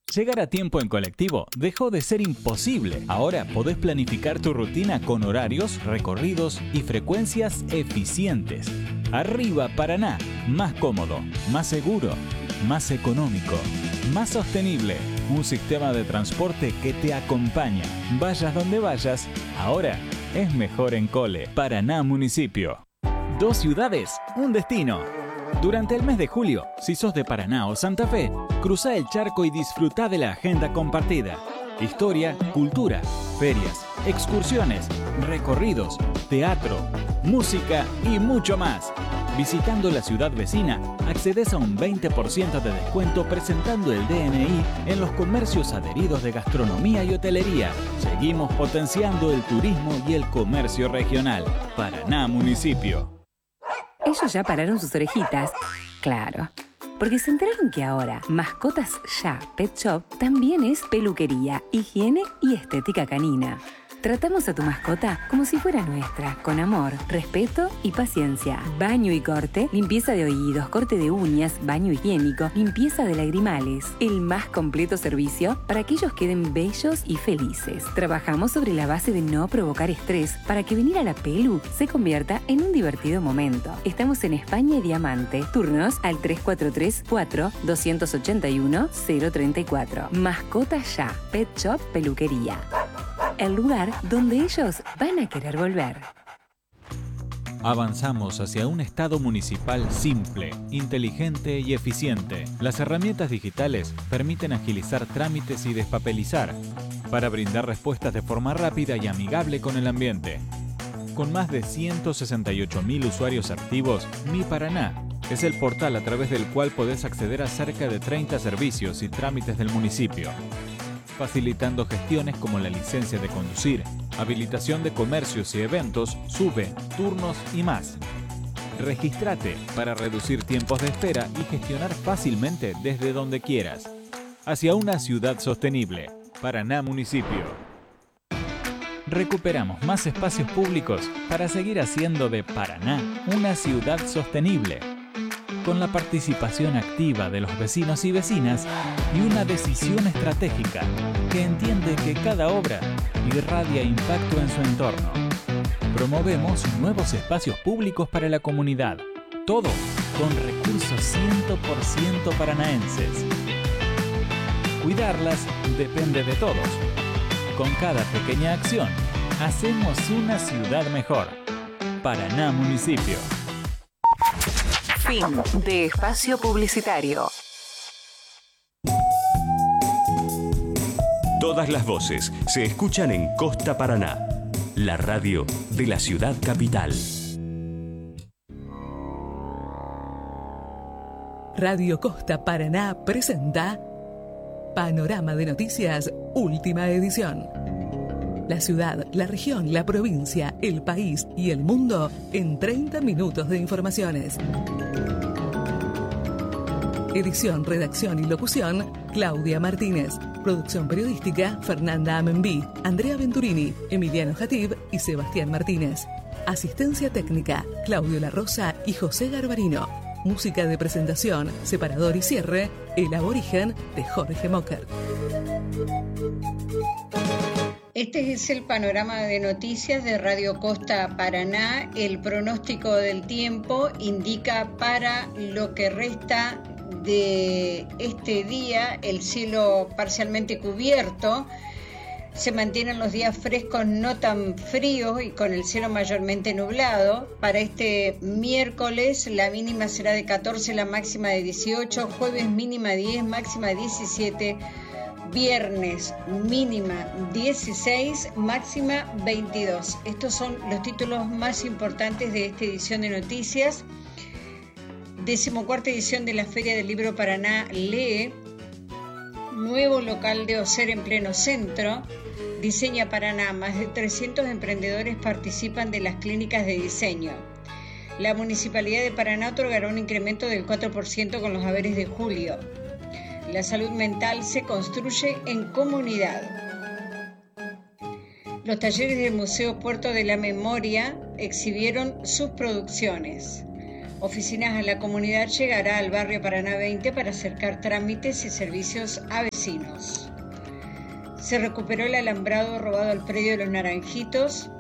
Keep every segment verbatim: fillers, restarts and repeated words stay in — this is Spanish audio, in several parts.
Llegar a tiempo en colectivo dejó de ser imposible. Ahora podés planificar tu rutina con horarios, recorridos y frecuencias eficientes. Arriba Paraná, más cómodo, más seguro, más económico, más sostenible. Un sistema de transporte que te acompaña. Vayas donde vayas, ahora es mejor en Cole. Paraná Municipio. Dos ciudades, un destino. Durante el mes de julio, si sos de Paraná o Santa Fe, cruzá el charco y disfrutá de la agenda compartida. Historia, cultura, ferias, excursiones, recorridos, teatro, música y mucho más. Visitando la ciudad vecina, accedes a un veinte por ciento de descuento presentando el D N I en los comercios adheridos de gastronomía y hotelería. Seguimos potenciando el turismo y el comercio regional. Paraná Municipio. Ellos ya pararon sus orejitas. Claro. Porque se enteraron que ahora Mascotas Ya Pet Shop también es peluquería, higiene y estética canina. Tratamos a tu mascota como si fuera nuestra, con amor, respeto y paciencia. Baño y corte, limpieza de oídos, corte de uñas, baño higiénico, limpieza de lagrimales. El más completo servicio para que ellos queden bellos y felices. Trabajamos sobre la base de no provocar estrés para que venir a la pelu se convierta en un divertido momento. Estamos en España y Diamante. Turnos al tres cuatro tres, cuatro, dos ocho uno, cero tres cuatro. Mascotas Ya, Pet Shop Peluquería. El lugar donde ellos van a querer volver. Avanzamos hacia un Estado municipal simple, inteligente y eficiente. Las herramientas digitales permiten agilizar trámites y despapelizar para brindar respuestas de forma rápida y amigable con el ambiente. Con más de ciento sesenta y ocho mil usuarios activos, Mi Paraná es el portal a través del cual podés acceder a cerca de treinta servicios y trámites del municipio, facilitando gestiones como la licencia de conducir, habilitación de comercios y eventos, SUBE, turnos y más. Regístrate para reducir tiempos de espera y gestionar fácilmente desde donde quieras. Hacia una ciudad sostenible. Paraná Municipio. Recuperamos más espacios públicos para seguir haciendo de Paraná una ciudad sostenible, con la participación activa de los vecinos y vecinas y una decisión estratégica que entiende que cada obra irradia impacto en su entorno. Promovemos nuevos espacios públicos para la comunidad, todo con recursos cien por ciento paranaenses. Cuidarlas depende de todos. Con cada pequeña acción, hacemos una ciudad mejor. Paraná Municipio. Fin de espacio publicitario. Todas las voces se escuchan en Costa Paraná, la radio de la ciudad capital. Radio Costa Paraná presenta Panorama de Noticias, última edición. La ciudad, la región, la provincia, el país y el mundo en treinta minutos de informaciones. Edición, redacción y locución, Claudia Martínez. Producción periodística, Fernanda Amenbí, Andrea Venturini, Emiliano Jatib y Sebastián Martínez. Asistencia técnica, Claudio La Rosa y José Garbarino. Música de presentación, separador y cierre, El Aborigen de Jorge Mocker. Este es el panorama de noticias de Radio Costa Paraná. El pronóstico del tiempo indica para lo que resta de este día el cielo parcialmente cubierto. Se mantienen los días frescos, no tan fríos y con el cielo mayormente nublado. Para este miércoles la mínima será de catorce, la máxima de dieciocho, jueves mínima diez, máxima diecisiete, viernes mínima dieciséis, máxima veintidós. Estos son los títulos más importantes de esta edición de noticias. Decimocuarta edición de la Feria del Libro Paraná lee. Nuevo local de Oser en pleno centro. Diseña Paraná. Más de trescientos emprendedores participan de las clínicas de diseño. La Municipalidad de Paraná otorgará un incremento del cuatro por ciento con los haberes de julio. La salud mental se construye en comunidad. Los talleres del Museo Puerto de la Memoria exhibieron sus producciones. Oficinas a la Comunidad llegará al barrio Paraná veinte para acercar trámites y servicios a vecinos. vecinos. Se recuperó el alambrado robado al predio de Los Naranjitos.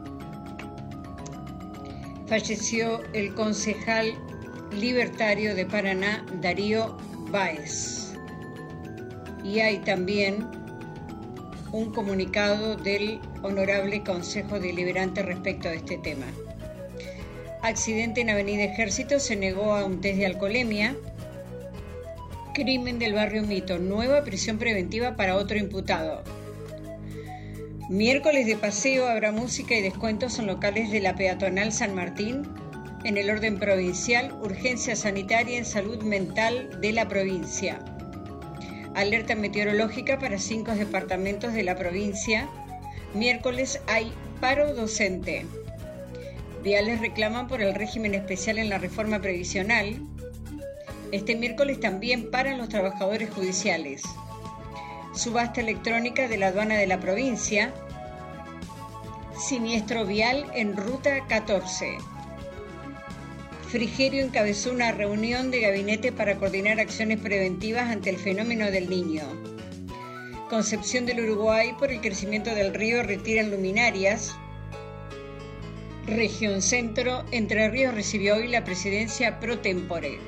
Falleció el concejal libertario de Paraná, Darío Báez. Y hay también un comunicado del Honorable Consejo Deliberante respecto a este tema. Accidente en Avenida Ejército, se negó a un test de alcoholemia. Crimen del barrio Mito, nueva prisión preventiva para otro imputado. Miércoles de paseo, habrá música y descuentos en locales de la peatonal San Martín. En el orden provincial, urgencia sanitaria en salud mental de la provincia. Alerta meteorológica para cinco departamentos de la provincia. Miércoles hay paro docente. Viales reclaman por el régimen especial en la reforma previsional. Este miércoles también paran los trabajadores judiciales. Subasta electrónica de la aduana de la provincia. Siniestro vial en ruta catorce. Frigerio encabezó una reunión de gabinete para coordinar acciones preventivas ante el fenómeno del Niño. Concepción del Uruguay, por el crecimiento del río, retiran luminarias. Región Centro, Entre Ríos recibió hoy la presidencia pro tempore.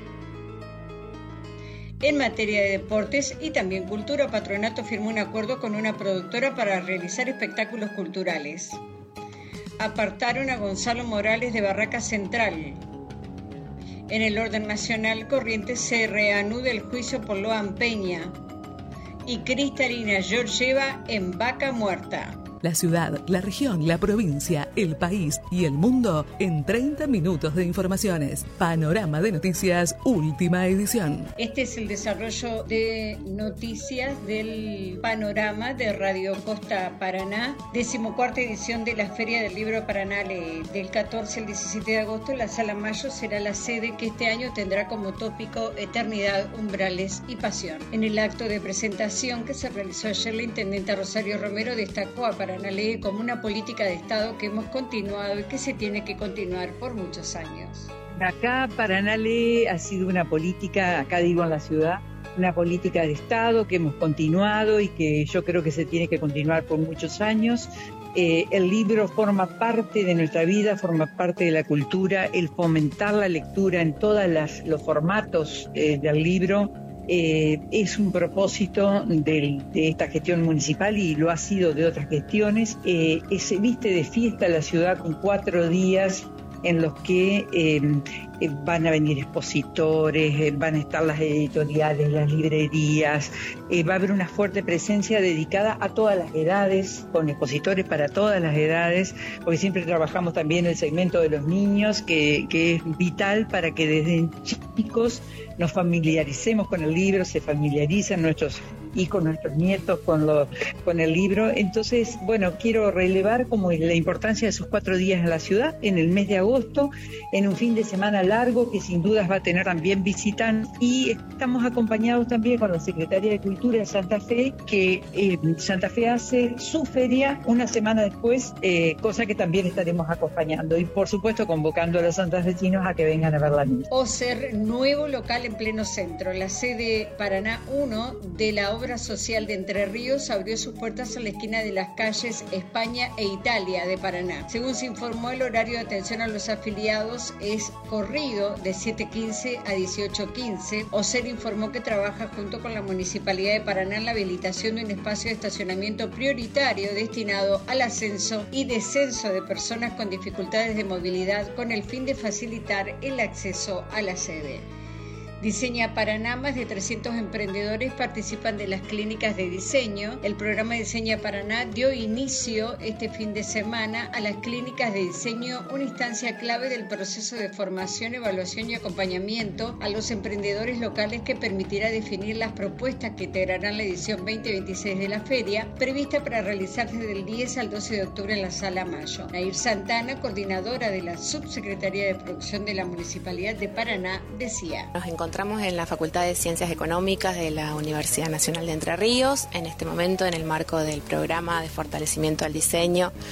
En materia de deportes y también cultura, Patronato firmó un acuerdo con una productora para realizar espectáculos culturales. Apartaron a Gonzalo Morales de Barraca Central. En el orden nacional, Corrientes se reanuda el juicio por Loan Peña. Y Cristalina Georgieva en vaca muerta. La ciudad, la región, la provincia, el país y el mundo en treinta minutos de informaciones. Panorama de Noticias, última edición. Este es el desarrollo de noticias del Panorama de Radio Costa Paraná. Decimocuarta edición de la Feria del Libro Paraná Lee. Del catorce al diecisiete de agosto, la Sala Mayo será la sede que este año tendrá como tópico Eternidad, Umbrales y Pasión. En el acto de presentación que se realizó ayer, la intendenta Rosario Romero destacó a Paraná Lee como una política de Estado que hemos continuado y que se tiene que continuar por muchos años. Acá Paraná Lee ha sido una política, acá digo en la ciudad, una política de Estado que hemos continuado y que yo creo que se tiene que continuar por muchos años. Eh, el libro forma parte de nuestra vida, forma parte de la cultura, el fomentar la lectura en todos los formatos eh, del libro. Eh, es un propósito de, de esta gestión municipal y lo ha sido de otras gestiones. Eh, se viste de fiesta la ciudad con cuatro días en los que eh, eh, van a venir expositores, eh, van a estar las editoriales, las librerías, eh, va a haber una fuerte presencia dedicada a todas las edades, con expositores para todas las edades, porque siempre trabajamos también el segmento de los niños, que, que es vital para que desde chicos nos familiaricemos con el libro, se familiarizan nuestros hijos, nuestros nietos con, lo, con el libro. Entonces, bueno, quiero relevar como la importancia de esos cuatro días en la ciudad, en el mes de agosto, en un fin de semana largo que sin dudas va a tener también visitantes, y estamos acompañados también con la Secretaría de Cultura de Santa Fe, que eh, Santa Fe hace su feria una semana después, eh, cosa que también estaremos acompañando y por supuesto convocando a los santafesinos a que vengan a ver la misma. Oser, nuevo local en pleno centro. La sede Paraná uno de la obra social de Entre Ríos abrió sus puertas en la esquina de las calles España e Italia de Paraná. Según se informó, el horario de atención a los afiliados es corrido de siete quince a dieciocho quince. Oser informó que trabaja junto con la Municipalidad de Paraná en la habilitación de un espacio de estacionamiento prioritario destinado al ascenso y descenso de personas con dificultades de movilidad con el fin de facilitar el acceso a la sede. Diseña Paraná, más de trescientos emprendedores participan de las clínicas de diseño. El programa Diseña Paraná dio inicio este fin de semana a las clínicas de diseño, una instancia clave del proceso de formación, evaluación y acompañamiento a los emprendedores locales que permitirá definir las propuestas que integrarán la edición veinte veintiséis de la feria, prevista para realizarse del diez al doce de octubre en la Sala Mayo. Nair Santana, coordinadora de la Subsecretaría de Producción de la Municipalidad de Paraná, decía: Nos encontramos en la Facultad de Ciencias Económicas de la Universidad Nacional de Entre Ríos, en este momento en el marco del programa de fortalecimiento al diseño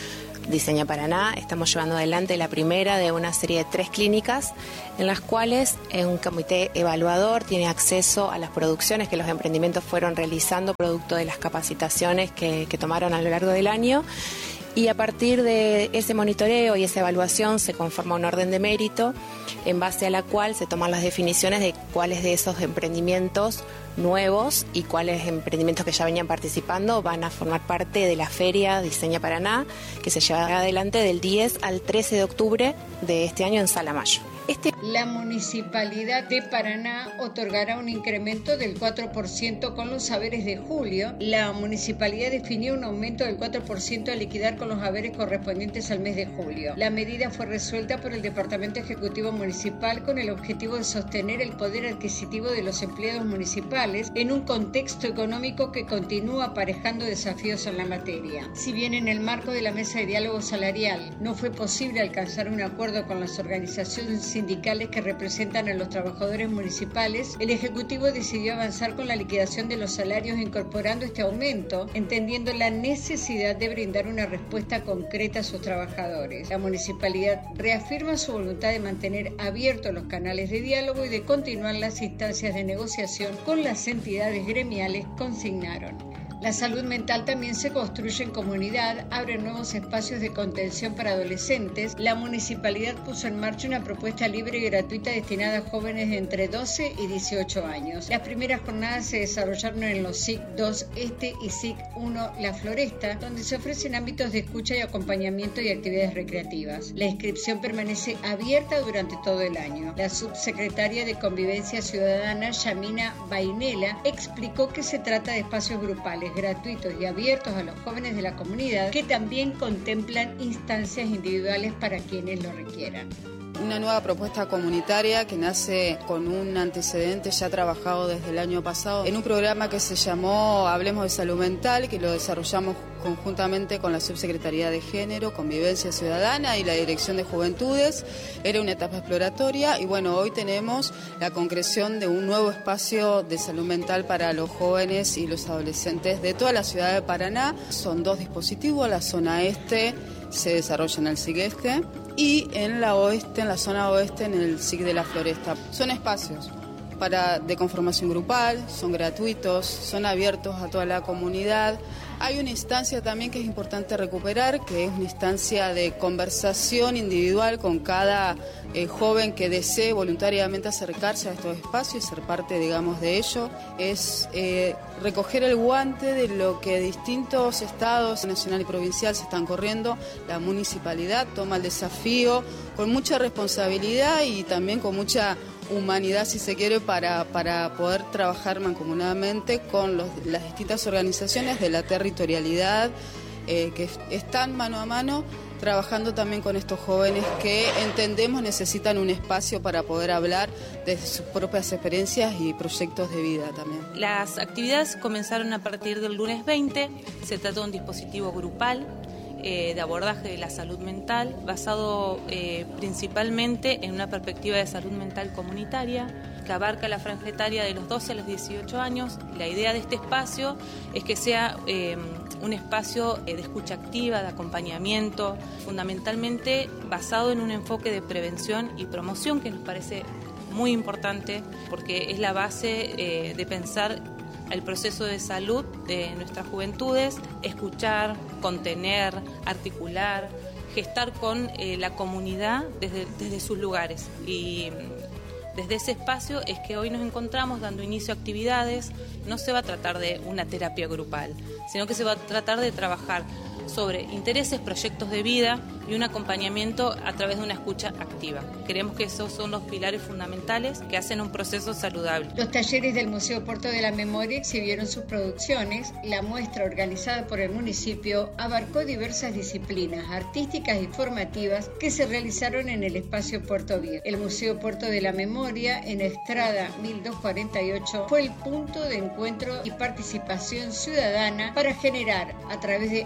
Diseña Paraná estamos llevando adelante la primera de una serie de tres clínicas en las cuales un comité evaluador tiene acceso a las producciones que los emprendimientos fueron realizando producto de las capacitaciones que, que tomaron a lo largo del año. Y a partir de ese monitoreo y esa evaluación se conforma un orden de mérito en base a la cual se toman las definiciones de cuáles de esos emprendimientos nuevos y cuáles emprendimientos que ya venían participando van a formar parte de la Feria Diseña Paraná, que se llevará adelante del diez al trece de octubre de este año en Sala Mayo. Este... La Municipalidad de Paraná otorgará un incremento del cuatro por ciento con los haberes de julio. La Municipalidad definió un aumento del cuatro por ciento a liquidar con los haberes correspondientes al mes de julio. La medida fue resuelta por el Departamento Ejecutivo Municipal con el objetivo de sostener el poder adquisitivo de los empleados municipales en un contexto económico que continúa aparejando desafíos en la materia. Si bien en el marco de la mesa de diálogo salarial no fue posible alcanzar un acuerdo con las organizaciones sindicales que representan a los trabajadores municipales, el Ejecutivo decidió avanzar con la liquidación de los salarios incorporando este aumento, entendiendo la necesidad de brindar una respuesta concreta a sus trabajadores. La Municipalidad reafirma su voluntad de mantener abiertos los canales de diálogo y de continuar las instancias de negociación con las entidades gremiales, consignaron. La salud mental también se construye en comunidad, abre nuevos espacios de contención para adolescentes. La municipalidad puso en marcha una propuesta libre y gratuita destinada a jóvenes de entre doce y dieciocho años. Las primeras jornadas se desarrollaron en los S I C dos Este y S I C uno La Floresta, donde se ofrecen ámbitos de escucha y acompañamiento y actividades recreativas. La inscripción permanece abierta durante todo el año. La subsecretaria de Convivencia Ciudadana, Yamina Bainela, explicó que se trata de espacios grupales gratuitos y abiertos a los jóvenes de la comunidad que también contemplan instancias individuales para quienes lo requieran. Una nueva propuesta comunitaria que nace con un antecedente ya trabajado desde el año pasado en un programa que se llamó Hablemos de Salud Mental, que lo desarrollamos conjuntamente con la Subsecretaría de Género, Convivencia Ciudadana y la Dirección de Juventudes. Era una etapa exploratoria y bueno, hoy tenemos la concreción de un nuevo espacio de salud mental para los jóvenes y los adolescentes de toda la ciudad de Paraná. Son dos dispositivos, la zona este se desarrolla en el S I C Este y en la oeste, en la zona oeste, en el S I C de La Floresta. Son espacios para de conformación grupal, son gratuitos, son abiertos a toda la comunidad. Hay una instancia también que es importante recuperar, que es una instancia de conversación individual con cada eh, joven que desee voluntariamente acercarse a estos espacios y ser parte, digamos, de ello. Es eh, recoger el guante de lo que distintos estados, nacional y provincial, se están corriendo. La municipalidad toma el desafío con mucha responsabilidad y también con mucha humanidad, si se quiere, para, para poder trabajar mancomunadamente con los, las distintas organizaciones de la territorialidad eh, que están mano a mano trabajando también con estos jóvenes que entendemos necesitan un espacio para poder hablar de sus propias experiencias y proyectos de vida también. Las actividades comenzaron a partir del lunes veinte, se trata de un dispositivo grupal eh, de abordaje de la salud mental, basado eh, principalmente en una perspectiva de salud mental comunitaria, que abarca la franja etaria de los doce a los dieciocho años. La idea de este espacio es que sea eh, un espacio de escucha activa, de acompañamiento, fundamentalmente basado en un enfoque de prevención y promoción que nos parece muy importante porque es la base eh, de pensar el proceso de salud de nuestras juventudes, escuchar, contener, articular, gestar con eh, la comunidad desde, desde sus lugares. Y desde ese espacio es que hoy nos encontramos dando inicio a actividades. No se va a tratar de una terapia grupal, sino que se va a tratar de trabajar sobre intereses, proyectos de vida y un acompañamiento a través de una escucha activa. Creemos que esos son los pilares fundamentales que hacen un proceso saludable. Los talleres del Museo Puerto de la Memoria exhibieron sus producciones. La muestra, organizada por el municipio, abarcó diversas disciplinas artísticas y formativas que se realizaron en el espacio Puerto Viejo. El Museo Puerto de la Memoria, en Estrada mil doscientos cuarenta y ocho, fue el punto de encuentro y participación ciudadana para generar, a través de arte,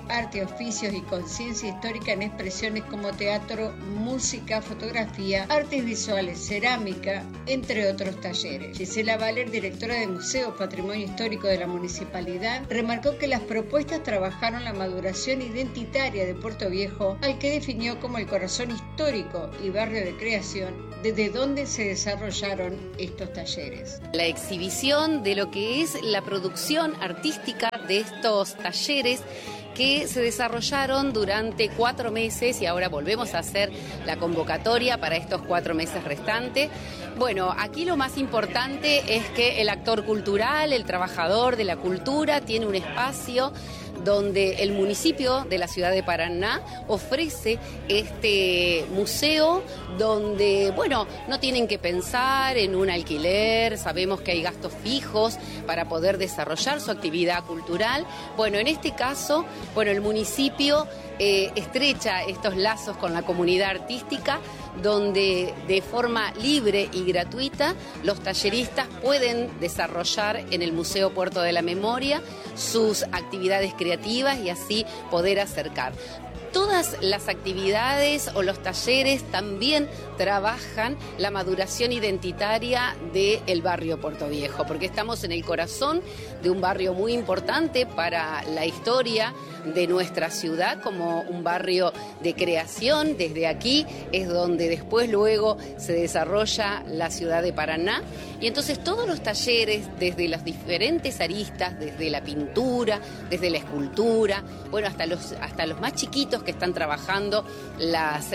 oficios y conciencia histórica en expresiones como teatro, música, fotografía, artes visuales, cerámica, entre otros talleres. Gisela Valer, directora de Museo Patrimonio Histórico de la Municipalidad, remarcó que las propuestas trabajaron la maduración identitaria de Puerto Viejo, al que definió como el corazón histórico y barrio de creación, desde donde se desarrollaron estos talleres. La exhibición de lo que es la producción artística de estos talleres que se desarrollaron durante cuatro meses y ahora volvemos a hacer la convocatoria para estos cuatro meses restantes. Bueno, aquí lo más importante es que el actor cultural, el trabajador de la cultura, tiene un espacio donde el municipio de la ciudad de Paraná ofrece este museo donde, bueno, no tienen que pensar en un alquiler, sabemos que hay gastos fijos para poder desarrollar su actividad cultural. Bueno, en este caso, bueno, el municipio eh, estrecha estos lazos con la comunidad artística, donde de forma libre y gratuita los talleristas pueden desarrollar en el Museo Puerto de la Memoria sus actividades creativas y así poder acercar. Todas las actividades o los talleres también trabajan la maduración identitaria del barrio Puerto Viejo, porque estamos en el corazón de un barrio muy importante para la historia de nuestra ciudad, como un barrio de creación. Desde aquí es donde después luego se desarrolla la ciudad de Paraná. Y entonces todos los talleres, desde las diferentes aristas, desde la pintura, desde la escultura, bueno, hasta los, hasta los más chiquitos que están trabajando las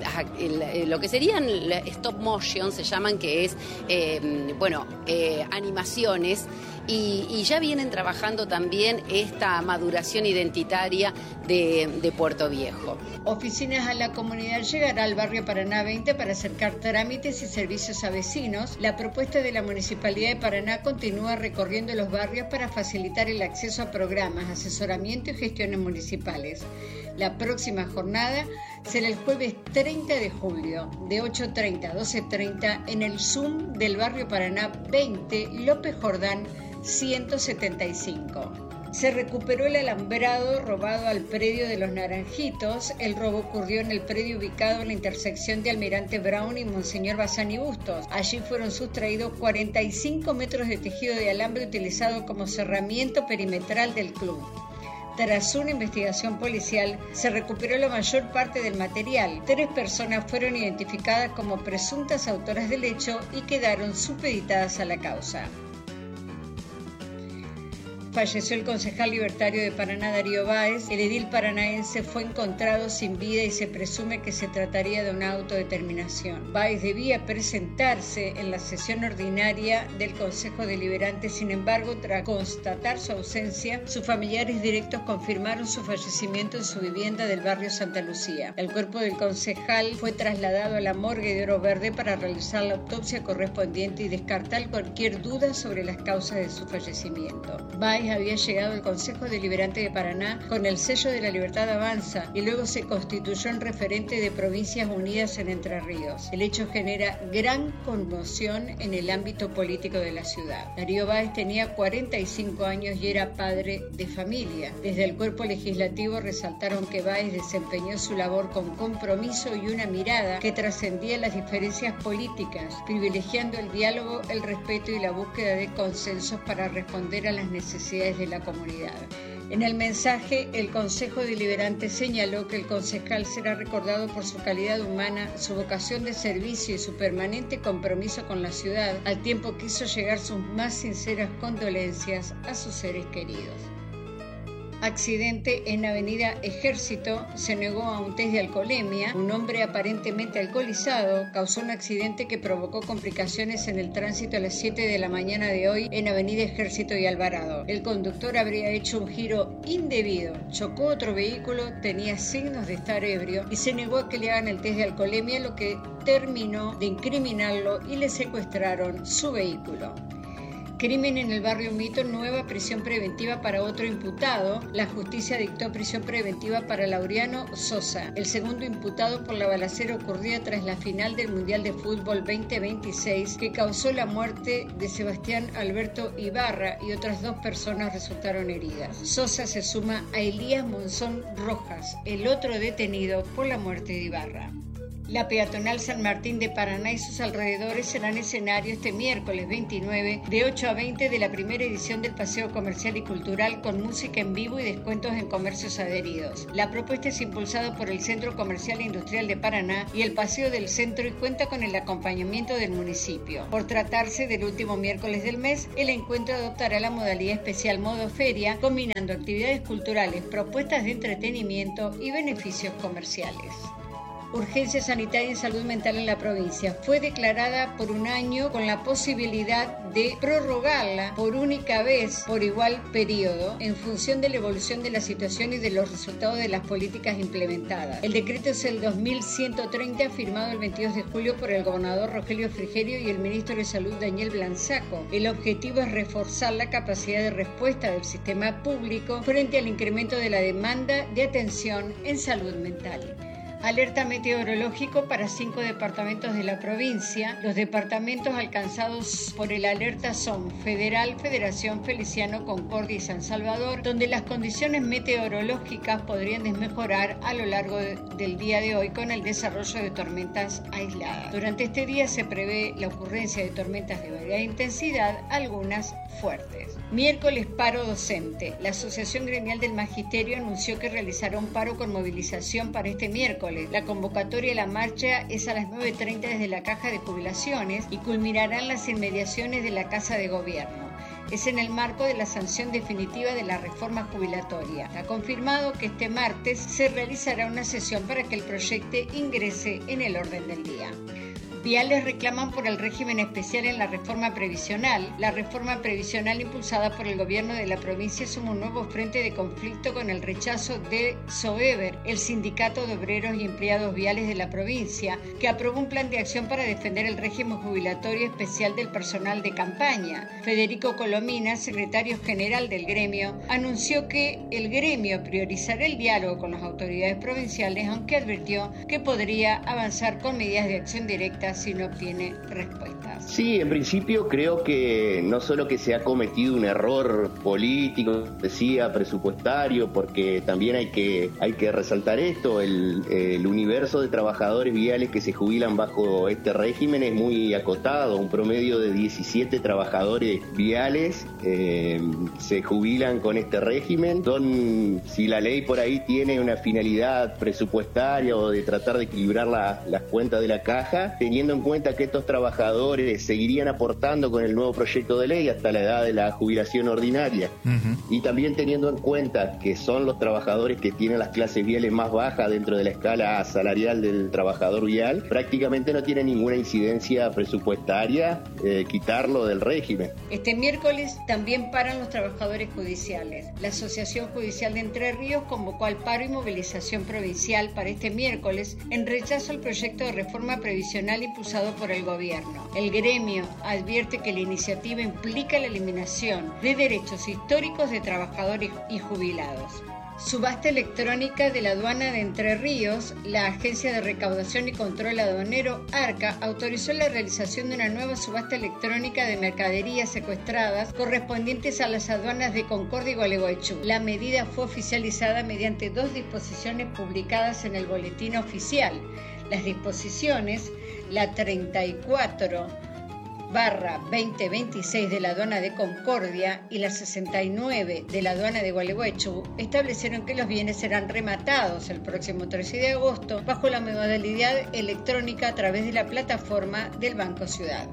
eh, lo que serían stop motion, se llaman, que es eh, bueno eh, animaciones, y, y ya vienen trabajando también esta maduración identitaria de, de Puerto Viejo. Oficinas a la Comunidad llegará al barrio Paraná veinte para acercar trámites y servicios a vecinos. La propuesta de la Municipalidad de Paraná continúa recorriendo los barrios para facilitar el acceso a programas, asesoramiento y gestiones municipales. La próxima jornada será el jueves treinta de julio, de ocho treinta a doce treinta, en el Zoom del barrio Paraná veinte, López Jordán ciento setenta y cinco. Se recuperó el alambrado robado al predio de Los Naranjitos. El robo ocurrió en el predio ubicado en la intersección de Almirante Brown y Monseñor Bazán y Bustos. Allí fueron sustraídos cuarenta y cinco metros de tejido de alambre utilizado como cerramiento perimetral del club. Tras una investigación policial, se recuperó la mayor parte del material. Tres personas fueron identificadas como presuntas autoras del hecho y quedaron supeditadas a la causa. Falleció el concejal libertario de Paraná, Darío Báez. El edil paranaense fue encontrado sin vida y se presume que se trataría de una autodeterminación. Báez debía presentarse en la sesión ordinaria del Consejo Deliberante. Sin embargo, tras constatar su ausencia, sus familiares directos confirmaron su fallecimiento en su vivienda del barrio Santa Lucía. El cuerpo del concejal fue trasladado a la morgue de Oro Verde para realizar la autopsia correspondiente y descartar cualquier duda sobre las causas de su fallecimiento. Báez había llegado al Consejo Deliberante de Paraná con el sello de la Libertad Avanza y luego se constituyó en referente de Provincias Unidas en Entre Ríos. El hecho genera gran conmoción en el ámbito político de la ciudad. Darío Báez tenía cuarenta y cinco años y era padre de familia. Desde el cuerpo legislativo resaltaron que Báez desempeñó su labor con compromiso y una mirada que trascendía las diferencias políticas, privilegiando el diálogo, el respeto y la búsqueda de consensos para responder a las necesidades de la comunidad. En el mensaje, el Consejo Deliberante señaló que el concejal será recordado por su calidad humana, su vocación de servicio y su permanente compromiso con la ciudad, al tiempo que hizo llegar sus más sinceras condolencias a sus seres queridos. Accidente en Avenida Ejército. Se negó a un test de alcoholemia. Un hombre aparentemente alcoholizado causó un accidente que provocó complicaciones en el tránsito a las siete de la mañana de hoy en Avenida Ejército y Alvarado. El conductor habría hecho un giro indebido, chocó otro vehículo, tenía signos de estar ebrio y se negó a que le hagan el test de alcoholemia, lo que terminó de incriminarlo y le secuestraron su vehículo. Crimen en el barrio Mito, nueva prisión preventiva para otro imputado. La justicia dictó prisión preventiva para Laureano Sosa, el segundo imputado por la balacera ocurrida tras la final del Mundial de Fútbol veinte veintiséis, que causó la muerte de Sebastián Alberto Ibarra y otras dos personas resultaron heridas. Sosa se suma a Elías Monzón Rojas, el otro detenido por la muerte de Ibarra. La peatonal San Martín de Paraná y sus alrededores serán escenario este miércoles veintinueve de ocho a veinte de la primera edición del Paseo Comercial y Cultural con música en vivo y descuentos en comercios adheridos. La propuesta es impulsada por el Centro Comercial e Industrial de Paraná y el Paseo del Centro y cuenta con el acompañamiento del municipio. Por tratarse del último miércoles del mes, el encuentro adoptará la modalidad especial modo feria, combinando actividades culturales, propuestas de entretenimiento y beneficios comerciales. Urgencia sanitaria en salud mental en la provincia. Fue declarada por un año con la posibilidad de prorrogarla por única vez por igual periodo en función de la evolución de la situación y de los resultados de las políticas implementadas. El decreto es el dos mil ciento treinta, firmado el veintidós de julio por el gobernador Rogelio Frigerio y el ministro de Salud Daniel Blanzaco. El objetivo es reforzar la capacidad de respuesta del sistema público frente al incremento de la demanda de atención en salud mental. Alerta meteorológico para cinco departamentos de la provincia. Los departamentos alcanzados por el alerta son Federal, Federación, Feliciano, Concordia y San Salvador, donde las condiciones meteorológicas podrían desmejorar a lo largo de, del día de hoy con el desarrollo de tormentas aisladas. Durante este día se prevé la ocurrencia de tormentas de variada intensidad, algunas fuertes. Miércoles, paro docente. La Asociación Gremial del Magisterio anunció que realizará un paro con movilización para este miércoles. La convocatoria de la marcha es a las nueve treinta desde la Caja de Jubilaciones y culminará en las inmediaciones de la Casa de Gobierno. Es en el marco de la sanción definitiva de la reforma jubilatoria. Ha confirmado que este martes se realizará una sesión para que el proyecto ingrese en el orden del día. Viales reclaman por el régimen especial en la reforma previsional. La reforma previsional impulsada por el gobierno de la provincia suma un nuevo frente de conflicto con el rechazo de SOEBER, el sindicato de obreros y empleados viales de la provincia, que aprobó un plan de acción para defender el régimen jubilatorio especial del personal de campaña. Federico Colomina, secretario general del gremio, anunció que el gremio priorizará el diálogo con las autoridades provinciales, aunque advirtió que podría avanzar con medidas de acción directa si no obtiene respuestas. Sí, en principio creo que no solo que se ha cometido un error político, decía, presupuestario, porque también hay que, hay que resaltar esto, el, el universo de trabajadores viales que se jubilan bajo este régimen es muy acotado, un promedio de diecisiete trabajadores viales eh, se jubilan con este régimen. Son, si la ley por ahí tiene una finalidad presupuestaria o de tratar de equilibrar la, las cuentas de la caja, teniendo en cuenta que estos trabajadores seguirían aportando con el nuevo proyecto de ley hasta la edad de la jubilación ordinaria, uh-huh. y también teniendo en cuenta que son los trabajadores que tienen las clases viales más bajas dentro de la escala salarial del trabajador vial, prácticamente no tiene ninguna incidencia presupuestaria eh, quitarlo del régimen. Este miércoles también paran los trabajadores judiciales. La Asociación Judicial de Entre Ríos convocó al paro y movilización provincial para este miércoles en rechazo al proyecto de reforma previsional impulsado por el gobierno. El gremio advierte que la iniciativa implica la eliminación de derechos históricos de trabajadores y jubilados. Subasta electrónica de la aduana de Entre Ríos. La Agencia de Recaudación y Control Aduanero, ARCA, autorizó la realización de una nueva subasta electrónica de mercaderías secuestradas correspondientes a las aduanas de Concordia y Gualeguaychú. La medida fue oficializada mediante dos disposiciones publicadas en el Boletín Oficial. Las disposiciones, la treinta y cuatro barra veinte veintiséis de la aduana de Concordia y la sesenta y nueve de la aduana de Gualeguaychú, establecieron que los bienes serán rematados el próximo trece de agosto bajo la modalidad electrónica a través de la plataforma del Banco Ciudad.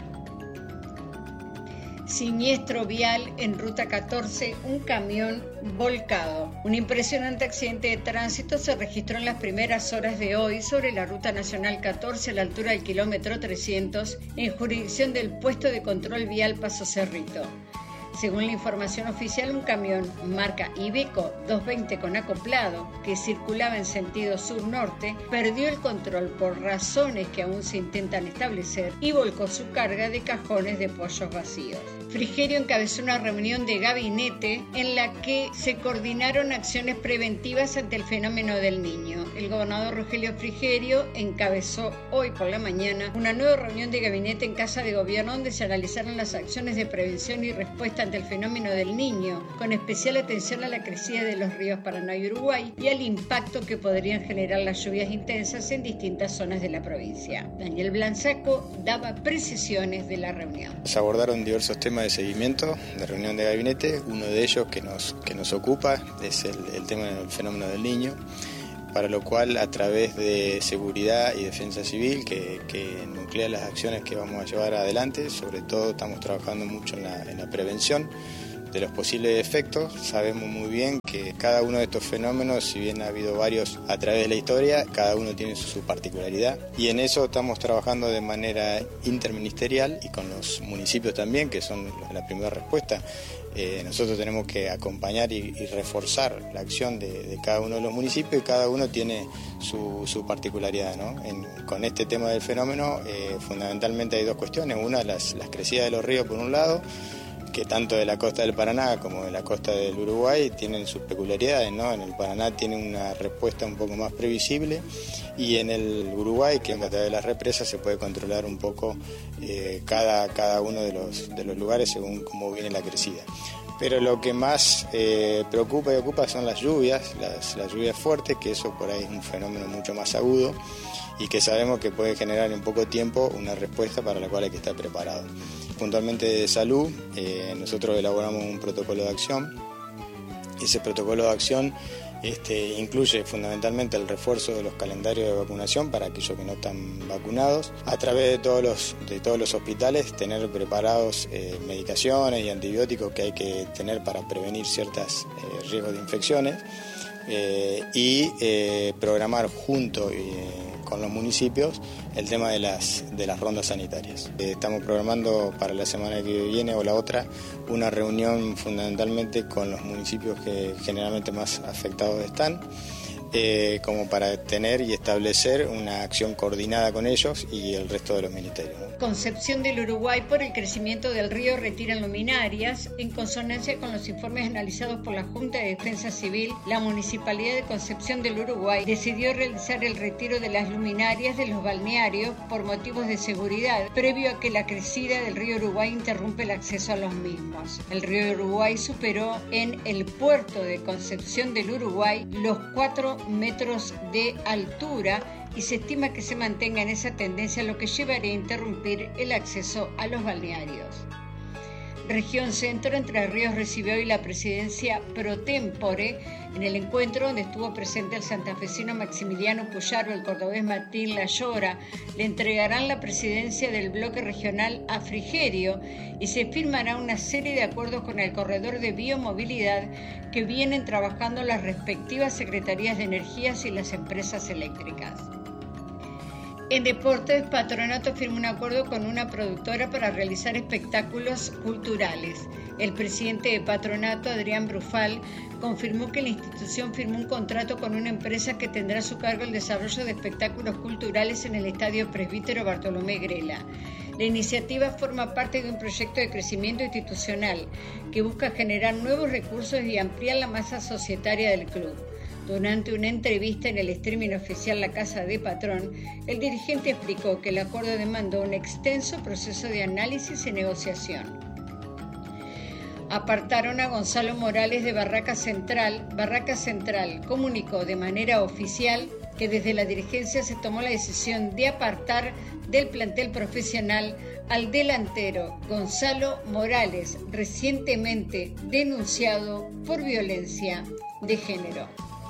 Siniestro vial en Ruta catorce, un camión volcado. Un impresionante accidente de tránsito se registró en las primeras horas de hoy sobre la Ruta Nacional catorce a la altura del kilómetro trescientos, en jurisdicción del puesto de control vial Paso Cerrito. Según la información oficial, un camión marca Iveco doscientos veinte con acoplado que circulaba en sentido sur-norte perdió el control por razones que aún se intentan establecer y volcó su carga de cajones de pollos vacíos. Frigerio encabezó una reunión de gabinete en la que se coordinaron acciones preventivas ante el fenómeno del Niño. El gobernador Rogelio Frigerio encabezó hoy por la mañana una nueva reunión de gabinete en Casa de Gobierno donde se analizaron las acciones de prevención y respuesta ante el fenómeno del Niño, con especial atención a la crecida de los ríos Paraná y Uruguay y al impacto que podrían generar las lluvias intensas en distintas zonas de la provincia. Daniel Blanzaco daba precisiones de la reunión. Se abordaron diversos temas de seguimiento de reunión de gabinete. Uno de ellos que nos, que nos ocupa es el, el tema del fenómeno del Niño, para lo cual a través de seguridad y defensa civil que, que nuclea las acciones que vamos a llevar adelante. Sobre todo estamos trabajando mucho en la, en la prevención de los posibles efectos. Sabemos muy bien que cada uno de estos fenómenos, si bien ha habido varios a través de la historia, cada uno tiene su, su particularidad, y en eso estamos trabajando de manera interministerial y con los municipios también, que son la primera respuesta. Eh, nosotros tenemos que acompañar y, y reforzar la acción de, de cada uno de los municipios, y cada uno tiene su, su particularidad, ¿no? En, con este tema del fenómeno, eh, fundamentalmente hay dos cuestiones. Una, las, las crecidas de los ríos por un lado, que tanto de la costa del Paraná como de la costa del Uruguay tienen sus peculiaridades, ¿no? En el Paraná tiene una respuesta un poco más previsible, y en el Uruguay, que a través de las represas se puede controlar un poco eh, cada, cada uno de los, de los lugares según cómo viene la crecida. Pero lo que más eh, preocupa y ocupa son las lluvias, las, las lluvias fuertes, que eso por ahí es un fenómeno mucho más agudo y que sabemos que puede generar en poco tiempo una respuesta para la cual hay que estar preparado. Puntualmente de salud, eh, nosotros elaboramos un protocolo de acción. Ese protocolo de acción este, incluye fundamentalmente el refuerzo de los calendarios de vacunación para aquellos que no están vacunados. A través de todos los, de todos los hospitales, tener preparados eh, medicaciones y antibióticos que hay que tener para prevenir ciertos eh, riesgos de infecciones, eh, y eh, programar junto eh, con los municipios el tema de las, de las rondas sanitarias. Eh, estamos programando para la semana que viene o la otra una reunión fundamentalmente con los municipios que generalmente más afectados están, eh, como para tener y establecer una acción coordinada con ellos y el resto de los ministerios, ¿no? Concepción del Uruguay, por el crecimiento del río retiran luminarias. En consonancia con los informes analizados por la Junta de Defensa Civil, la Municipalidad de Concepción del Uruguay decidió realizar el retiro de las luminarias de los balnearios por motivos de seguridad, previo a que la crecida del río Uruguay interrumpe el acceso a los mismos. El río Uruguay superó en el puerto de Concepción del Uruguay los cuatro metros de altura y se estima que se mantenga en esa tendencia, lo que llevaría a interrumpir el acceso a los balnearios. Región Centro, Entre Ríos recibió hoy la presidencia pro tempore en el encuentro donde estuvo presente el santafesino Maximiliano Puyaro, el cordobés Martín Layora. Le entregarán la presidencia del bloque regional a Frigerio y se firmará una serie de acuerdos con el corredor de biomovilidad que vienen trabajando las respectivas secretarías de energías y las empresas eléctricas. En deportes, Patronato firmó un acuerdo con una productora para realizar espectáculos culturales. El presidente de Patronato, Adrián Brufal, confirmó que la institución firmó un contrato con una empresa que tendrá a su cargo el desarrollo de espectáculos culturales en el Estadio Presbítero Bartolomé Grela. La iniciativa forma parte de un proyecto de crecimiento institucional que busca generar nuevos recursos y ampliar la masa societaria del club. Durante una entrevista en el streaming oficial La Casa de Patrón, el dirigente explicó que el acuerdo demandó un extenso proceso de análisis y negociación. Apartaron a Gonzalo Morales de Barraca Central. Barraca Central comunicó de manera oficial que desde la dirigencia se tomó la decisión de apartar del plantel profesional al delantero Gonzalo Morales, recientemente denunciado por violencia de género.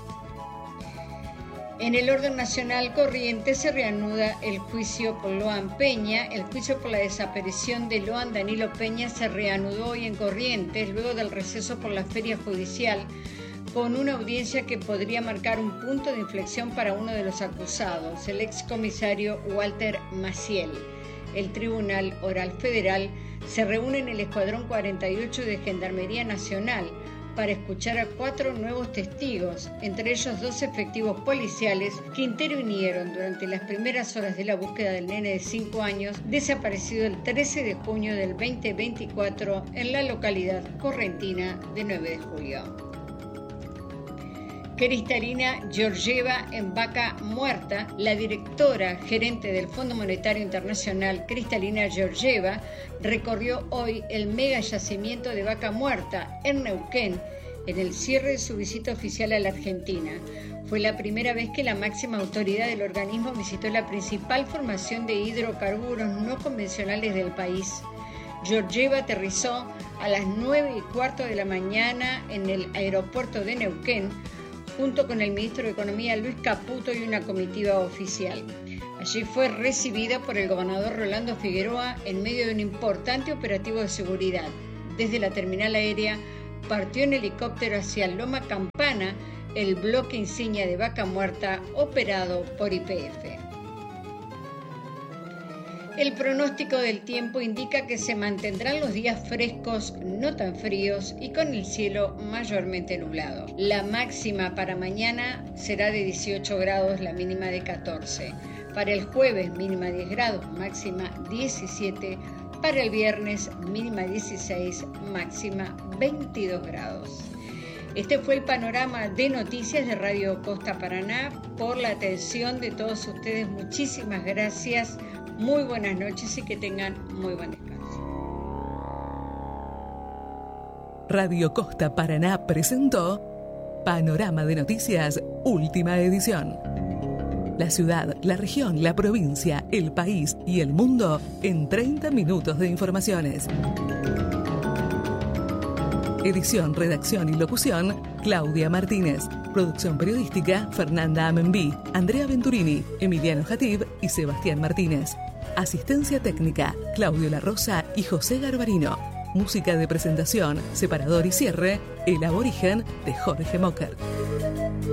En el orden nacional, Corrientes, se reanuda el juicio por Loan Peña. El juicio por la desaparición de Loan Danilo Peña se reanudó hoy en Corrientes, luego del receso por la feria judicial, con una audiencia que podría marcar un punto de inflexión para uno de los acusados, el excomisario Walter Maciel. El Tribunal Oral Federal se reúne en el Escuadrón cuarenta y ocho de Gendarmería Nacional para escuchar a cuatro nuevos testigos, entre ellos dos efectivos policiales que intervinieron durante las primeras horas de la búsqueda del nene de cinco años desaparecido el trece de junio del veinte veinticuatro en la localidad correntina de nueve de julio. Kristalina Georgieva en Vaca Muerta, la directora gerente del Fondo Monetario Internacional, Kristalina Georgieva, recorrió hoy el mega yacimiento de Vaca Muerta en Neuquén, en el cierre de su visita oficial a la Argentina. Fue la primera vez que la máxima autoridad del organismo visitó la principal formación de hidrocarburos no convencionales del país. Georgieva aterrizó a las nueve y cuarto de la mañana en el aeropuerto de Neuquén, junto con el ministro de Economía Luis Caputo y una comitiva oficial. Allí fue recibida por el gobernador Rolando Figueroa en medio de un importante operativo de seguridad. Desde la terminal aérea partió en helicóptero hacia Loma Campana, el bloque insignia de Vaca Muerta operado por Y P F. El pronóstico del tiempo indica que se mantendrán los días frescos, no tan fríos y con el cielo mayormente nublado. La máxima para mañana será de dieciocho grados, la mínima de catorce. Para el jueves, mínima diez grados, máxima diecisiete. Para el viernes, mínima dieciséis, máxima veintidós grados. Este fue el panorama de noticias de Radio Costa Paraná. Por la atención de todos ustedes, muchísimas gracias. Muy buenas noches y que tengan muy buen descanso. Radio Costa Paraná presentó Panorama de Noticias, última edición. La ciudad, la región, la provincia, el país y el mundo en treinta minutos de informaciones. Edición, redacción y locución, Claudia Martínez. Producción periodística, Fernanda Amenbí, Andrea Venturini, Emiliano Jatib y Sebastián Martínez. Asistencia técnica, Claudio La Rosa y José Garbarino. Música de presentación, separador y cierre, El Aborigen de Jorge Mocker.